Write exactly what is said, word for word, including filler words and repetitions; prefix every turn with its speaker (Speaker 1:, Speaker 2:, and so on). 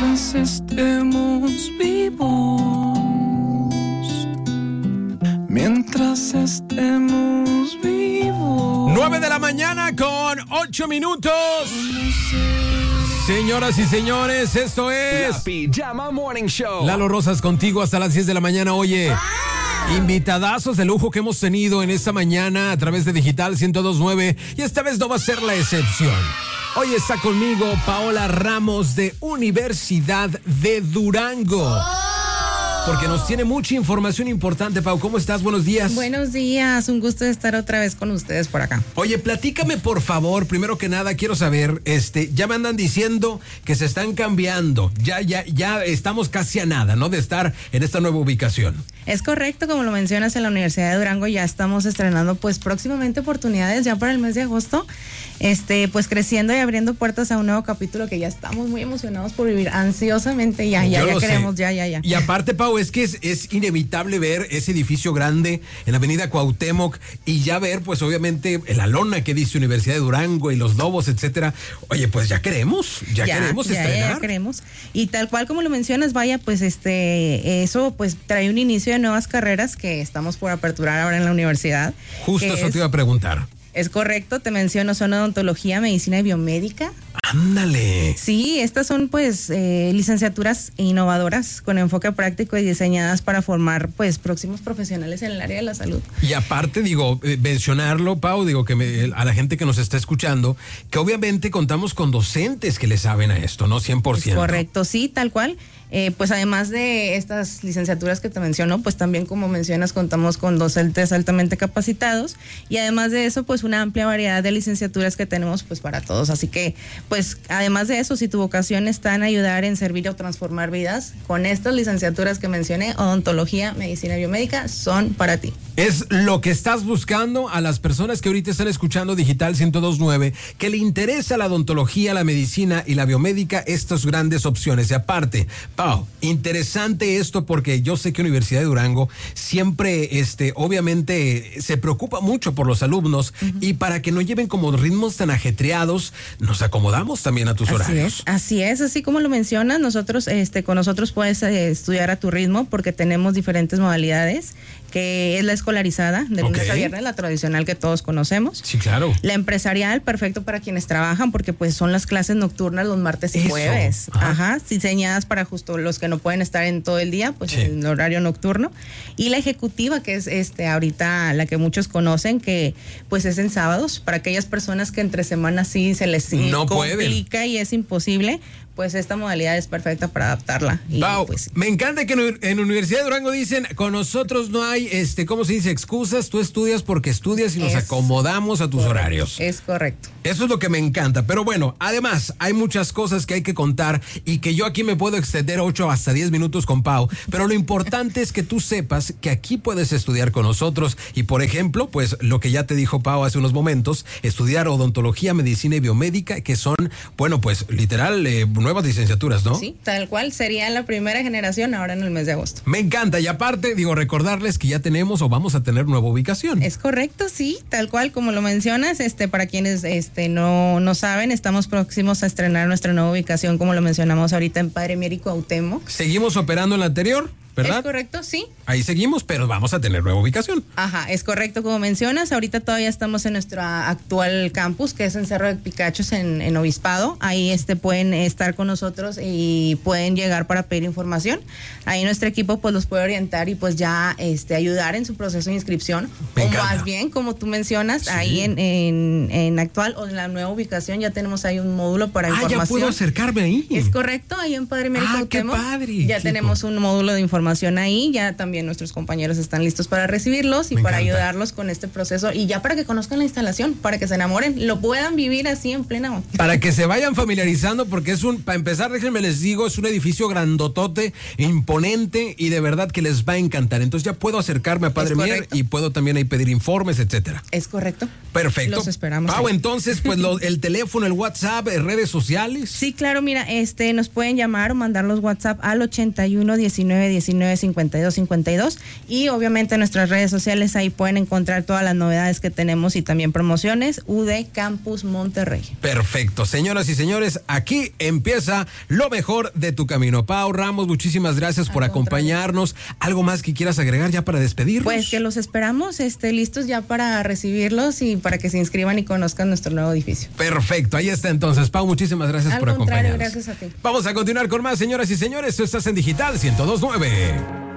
Speaker 1: mientras estemos vivos, mientras estemos vivos.
Speaker 2: Nueve de la mañana con ocho minutos. Señoras y señores, esto es
Speaker 3: La Pijama Morning Show.
Speaker 2: Lalo Rosas contigo hasta las diez de la mañana. Oye, invitadazos de lujo que hemos tenido en esta mañana a través de Digital ciento dos punto nueve y esta vez no va a ser la excepción. Hoy está conmigo Paola Ramos de Universidad de Durango. Porque nos tiene mucha información importante. Pau, ¿cómo estás? Buenos días.
Speaker 4: Buenos días, un gusto de estar otra vez con ustedes por acá.
Speaker 2: Oye, platícame por favor, primero que nada quiero saber, este, ya me andan diciendo que se están cambiando, ya, ya, ya estamos casi a nada, ¿no? De estar en esta nueva ubicación.
Speaker 4: Es correcto, como lo mencionas, en la Universidad de Durango ya estamos estrenando pues próximamente oportunidades ya para el mes de agosto, este, pues creciendo y abriendo puertas a un nuevo capítulo que ya estamos muy emocionados por vivir ansiosamente, ya, ya, ya queremos, ya, ya, ya.
Speaker 2: Y aparte, Pau, es que es, es inevitable ver ese edificio grande en la avenida Cuauhtémoc y ya ver, pues obviamente, la lona que dice Universidad de Durango y los lobos, etcétera. Oye, pues ya queremos, ya, ya queremos
Speaker 4: ya,
Speaker 2: estrenar.
Speaker 4: Ya, ya queremos. Y tal cual como lo mencionas, vaya, pues este, eso pues trae un inicio de nuevas carreras que estamos por aperturar ahora en la universidad.
Speaker 2: Justo eso
Speaker 4: es,
Speaker 2: te iba a preguntar.
Speaker 4: Es correcto, te menciono, son odontología, medicina y biomédica.
Speaker 2: Ándale.
Speaker 4: Sí, estas son pues eh, licenciaturas innovadoras con enfoque práctico y diseñadas para formar pues próximos profesionales en el área de la salud.
Speaker 2: Y aparte, digo, eh, mencionarlo, Pau, digo que me, a la gente que nos está escuchando, que obviamente contamos con docentes que le saben a esto, ¿no? cien por ciento.
Speaker 4: Es correcto, sí, tal cual. Eh, pues además de estas licenciaturas que te menciono, pues también como mencionas contamos con docentes altamente capacitados y además de eso pues una amplia variedad de licenciaturas que tenemos pues para todos, así que pues además de eso, si tu vocación está en ayudar en servir o transformar vidas, con estas licenciaturas que mencioné, odontología, medicina y biomédica, son para ti.
Speaker 2: Es lo que estás buscando a las personas que ahorita están escuchando Digital ciento dos punto nueve, que le interesa la odontología, la medicina y la biomédica, estas grandes opciones. Y aparte, Pau, interesante esto porque yo sé que Universidad de Durango siempre, este, obviamente, se preocupa mucho por los alumnos uh-huh. y para que no lleven como ritmos tan ajetreados, nos acomodamos también a tus
Speaker 4: así
Speaker 2: horarios.
Speaker 4: Es, así es, así como lo mencionas, nosotros, este, con nosotros puedes eh, estudiar a tu ritmo porque tenemos diferentes modalidades, que es la escolarizada, de lunes okay. a viernes, la tradicional que todos conocemos.
Speaker 2: Sí, claro.
Speaker 4: La empresarial, perfecto para quienes trabajan, porque pues son las clases nocturnas los martes y
Speaker 2: Eso.
Speaker 4: jueves.
Speaker 2: Ajá.
Speaker 4: Ajá, diseñadas para justo los que no pueden estar en todo el día, pues
Speaker 2: sí.
Speaker 4: en el horario nocturno. Y la ejecutiva, que es este ahorita la que muchos conocen, que pues es en sábados, para aquellas personas que entre semanas sí se les
Speaker 2: no
Speaker 4: complica
Speaker 2: pueden.
Speaker 4: Y es imposible. Pues esta modalidad es perfecta para adaptarla. Y
Speaker 2: wow,
Speaker 4: pues,
Speaker 2: me encanta que en Universidad de Durango dicen, con nosotros no hay, este, ¿cómo se dice? Excusas, tú estudias porque estudias y nos
Speaker 4: es
Speaker 2: acomodamos a tus
Speaker 4: correcto,
Speaker 2: horarios.
Speaker 4: Es correcto.
Speaker 2: Eso es lo que me encanta, pero bueno, además hay muchas cosas que hay que contar y que yo aquí me puedo extender ocho hasta diez minutos con Pau, pero lo importante es que tú sepas que aquí puedes estudiar con nosotros y por ejemplo, pues lo que ya te dijo Pau hace unos momentos, estudiar odontología, medicina y biomédica, que son, bueno, pues literal, eh, nuevas licenciaturas, ¿no?
Speaker 4: Sí, tal cual, sería la primera generación ahora en el mes de agosto.
Speaker 2: Me encanta y aparte, digo, recordarles que ya tenemos o vamos a tener nueva ubicación.
Speaker 4: Es correcto, sí, tal cual como lo mencionas, este, para quienes este no, no saben, estamos próximos a estrenar nuestra nueva ubicación, como lo mencionamos ahorita en Padre Mier y Cuauhtémoc.
Speaker 2: ¿Seguimos operando en la anterior? ¿Verdad?
Speaker 4: Es correcto, sí.
Speaker 2: Ahí seguimos, pero vamos a tener nueva ubicación.
Speaker 4: Ajá, es correcto como mencionas. Ahorita todavía estamos en nuestro actual campus, que es en Cerro de Picachos, en, en Obispado. Ahí este pueden estar con nosotros y pueden llegar para pedir información. Ahí nuestro equipo pues los puede orientar y pues ya este ayudar en su proceso de inscripción.
Speaker 2: Me
Speaker 4: o
Speaker 2: encanta.
Speaker 4: Más bien, como tú mencionas,
Speaker 2: sí.
Speaker 4: ahí en, en, en actual o en la nueva ubicación ya tenemos ahí un módulo para
Speaker 2: ah,
Speaker 4: información.
Speaker 2: Ah, ya puedo acercarme ahí.
Speaker 4: Es correcto, ahí en Padre Mier y Cuauhtémoc.
Speaker 2: Ah, qué padre.
Speaker 4: Ya
Speaker 2: chico.
Speaker 4: tenemos un módulo de información ahí, ya también nuestros compañeros están listos para recibirlos y
Speaker 2: Me
Speaker 4: para
Speaker 2: encanta.
Speaker 4: ayudarlos con este proceso y ya para que conozcan la instalación, para que se enamoren, lo puedan vivir así en plena.
Speaker 2: Para que se vayan familiarizando porque es un, para empezar, déjenme les digo, es un edificio grandotote, imponente y de verdad que les va a encantar. Entonces ya puedo acercarme a Padre Mier y puedo también ahí pedir informes, etcétera.
Speaker 4: Es correcto.
Speaker 2: Perfecto.
Speaker 4: Los esperamos.
Speaker 2: Pau,
Speaker 4: ahí.
Speaker 2: entonces, pues lo, el teléfono, el WhatsApp, redes sociales.
Speaker 4: Sí, claro, mira, este nos pueden llamar o mandar los WhatsApp al ochenta y uno diecinueve diecinueve diecinueve, cincuenta y dos cincuenta y dos. Y obviamente en nuestras redes sociales ahí pueden encontrar todas las novedades que tenemos y también promociones. U D Campus Monterrey.
Speaker 2: Perfecto. Señoras y señores, aquí empieza lo mejor de tu camino. Pau Ramos, muchísimas gracias por acompañarnos. ¿Algo más que quieras agregar ya para despedirnos?
Speaker 4: Pues que los esperamos este, listos ya para recibirlos y para que se inscriban y conozcan nuestro nuevo edificio.
Speaker 2: Perfecto, ahí está entonces. Pau, muchísimas gracias
Speaker 4: Al
Speaker 2: por
Speaker 4: contrario,
Speaker 2: acompañarnos.
Speaker 4: gracias a ti.
Speaker 2: Vamos a continuar con más, señoras y señores. Tú estás en Digital ciento dos punto nueve.